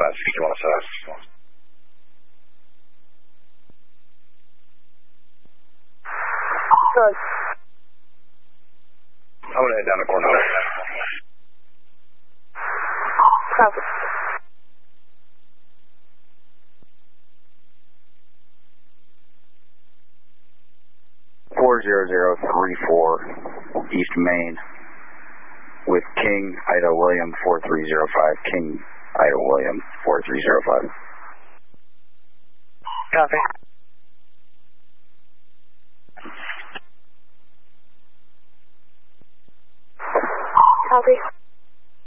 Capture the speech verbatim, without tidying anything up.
uh, sixty-one oh seven. Good. I'm going to head down to Cornell. Copy. four zero zero three four East Main with King Ida William four three zero five, King Ida William four three zero five. Copy. Copy.